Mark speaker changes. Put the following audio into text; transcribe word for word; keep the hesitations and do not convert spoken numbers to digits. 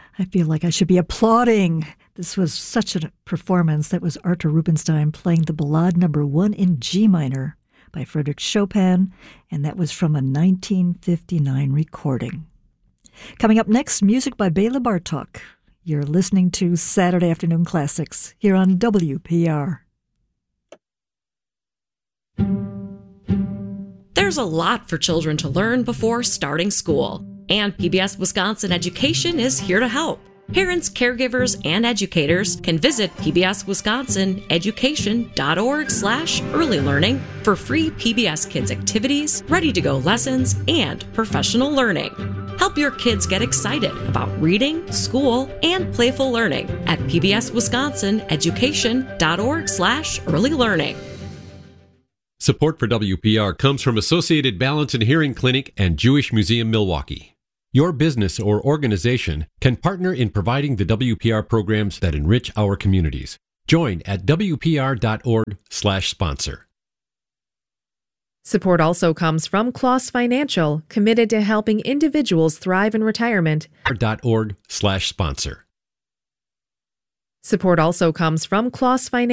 Speaker 1: I feel like I should be applauding. This was such a performance. That was Artur Rubinstein playing the Ballade number one in G minor by Frédéric Chopin, and that was from a nineteen fifty-nine recording. Coming up next, music by Béla Bartók. You're listening to Saturday Afternoon Classics here on W P R.
Speaker 2: There's a lot for children to learn before starting school, and P B S Wisconsin Education is here to help. Parents, caregivers, and educators can visit pbswisconsineducation.org slash early learning for free P B S Kids activities, ready-to-go lessons, and professional learning. Help your kids get excited about reading, school, and playful learning at pbswisconsineducation.org slash early learning.
Speaker 3: Support for W P R comes from Associated Balance and Hearing Clinic and Jewish Museum Milwaukee. Your business or organization can partner in providing the W P R programs that enrich our communities. Join at wpr.org slash sponsor.
Speaker 4: Support also comes from Kloss Financial, committed to helping individuals thrive in retirement.
Speaker 3: .org slash sponsor.
Speaker 4: Support also comes from Kloss Financial.